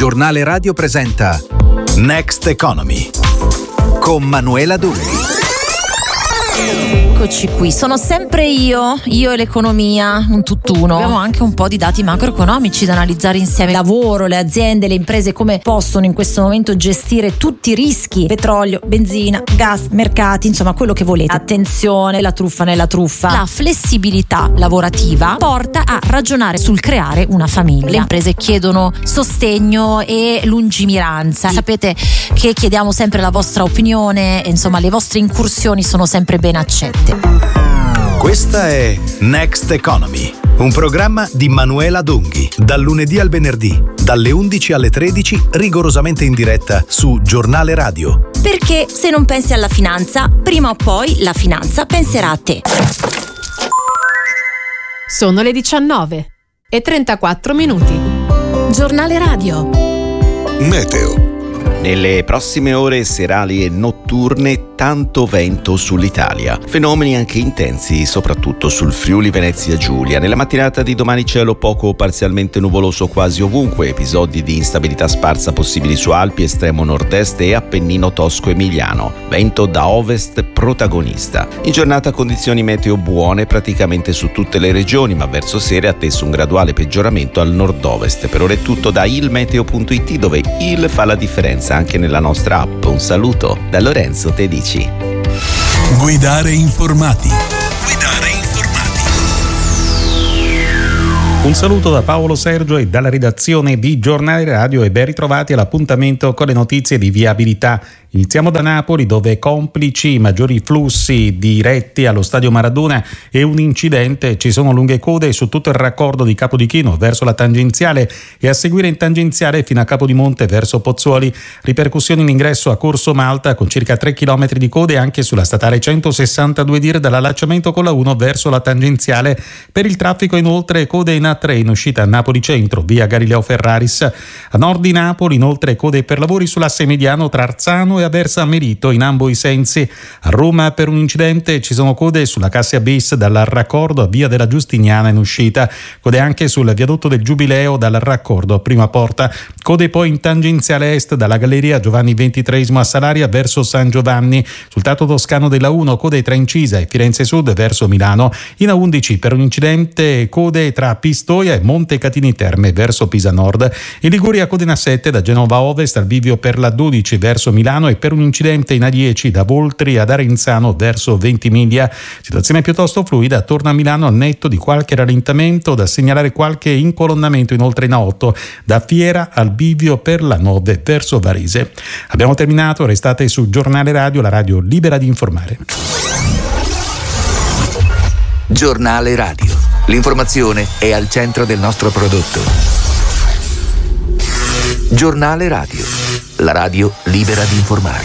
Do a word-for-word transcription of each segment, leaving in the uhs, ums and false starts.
Giornale Radio presenta Next Economy con Manuela Dunghi. Eccoci qui, sono sempre io, io e l'economia, un tutt'uno. Abbiamo anche un po' di dati macroeconomici da analizzare insieme. Il lavoro, le aziende, le imprese come possono in questo momento gestire tutti i rischi: petrolio, benzina, gas, mercati, insomma quello che volete. Attenzione, la truffa nella truffa. La flessibilità lavorativa porta a ragionare sul creare una famiglia. Le imprese chiedono sostegno e lungimiranza. Sapete che chiediamo sempre la vostra opinione e insomma le vostre incursioni sono sempre ben accette. Questa è Next Economy, un programma di Manuela Dunghi, dal lunedì al venerdì, dalle undici alle tredici, rigorosamente in diretta su Giornale Radio. Perché se non pensi alla finanza, prima o poi la finanza penserà a te. Sono le diciannove e trentaquattro minuti. Giornale Radio. Meteo. Nelle prossime ore serali e notturne tanto vento sull'Italia. Fenomeni anche intensi soprattutto sul Friuli Venezia Giulia. Nella mattinata di domani cielo poco o parzialmente nuvoloso quasi ovunque. Episodi di instabilità sparsa possibili su Alpi, estremo nord-est e Appennino tosco-emiliano. Vento da ovest protagonista. In giornata condizioni meteo buone praticamente su tutte le regioni, ma verso sera è atteso un graduale peggioramento al nord-ovest. Per ora è tutto da ilmeteo punto it, dove il fa la differenza anche nella nostra app. Un saluto da Lorenzo Tedici. Guidare informati. Guidare informati. Un saluto da Paolo Sergio e dalla redazione di Giornale Radio e ben ritrovati all'appuntamento con le notizie di viabilità. Iniziamo da Napoli, dove complici i maggiori flussi diretti allo stadio Maradona e un incidente. Ci sono lunghe code su tutto il raccordo di Capodichino verso la tangenziale e a seguire in tangenziale fino a Capodimonte verso Pozzuoli. Ripercussioni in ingresso a Corso Malta con circa tre chilometri di code anche sulla statale centosessantadue D I R dall'allacciamento con la uno verso la tangenziale. Per il traffico inoltre code in A tre in uscita a Napoli Centro, via Galileo Ferraris. A nord di Napoli inoltre code per lavori sull'asse mediano tra Arzano e Aversa Merito in ambo i sensi. A Roma per un incidente ci sono code sulla Cassia Bis dal raccordo a via della Giustiniana in uscita, code anche sul viadotto del Giubileo dal raccordo a Prima Porta, code poi in tangenziale est dalla galleria Giovanni ventitreesimo a Salaria verso San Giovanni, sul tratto toscano della uno code tra Incisa e Firenze Sud verso Milano. In A undici per un incidente code tra Pistoia e Monte Catini Terme verso Pisa Nord. In Liguria code in A sette da Genova Ovest al bivio per la dodici verso Milano e per un incidente in A dieci da Voltri ad Arenzano verso Ventimiglia. Situazione piuttosto fluida attorno a Milano, al netto di qualche rallentamento, da segnalare qualche incolonnamento inoltre in A otto da Fiera al bivio per la nove verso Varese. Abbiamo terminato, restate su Giornale Radio, la radio libera di informare. Giornale Radio. L'informazione è al centro del nostro prodotto. Giornale Radio. La radio libera di informare.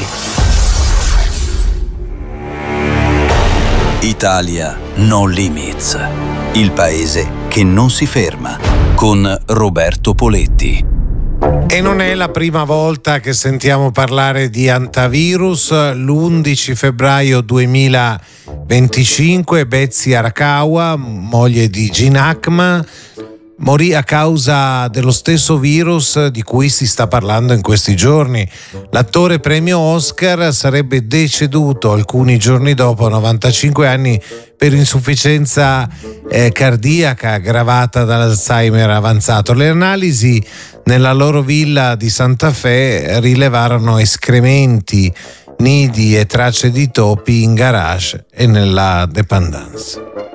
Italia No Limits. Il paese che non si ferma. Con Roberto Poletti. E non è la prima volta che sentiamo parlare di antivirus. L'undici febbraio duemilaventicinque Betsy Arakawa, moglie di Gene Hackman, morì a causa dello stesso virus di cui si sta parlando in questi giorni. L'attore premio Oscar sarebbe deceduto alcuni giorni dopo, a novantacinque anni, per insufficienza eh, cardiaca aggravata dall'Alzheimer avanzato. Le analisi nella loro villa di Santa Fe rilevarono escrementi, nidi e tracce di topi in garage e nella dépendance.